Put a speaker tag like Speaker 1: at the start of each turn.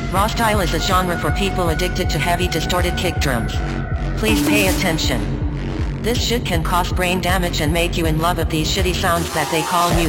Speaker 1: Raw style is a genre for people addicted to heavy distorted kick drums. Please pay attention. This shit can cause brain damage and make you in love with these shitty sounds that they call music.